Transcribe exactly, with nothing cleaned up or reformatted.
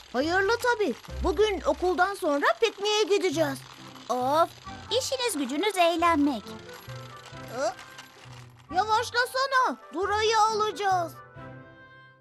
Hayırlı tabii. Bugün okuldan sonra pikniğe gideceğiz. Of, işiniz gücünüz eğlenmek. Yavaşlasana. Durayı alacağız.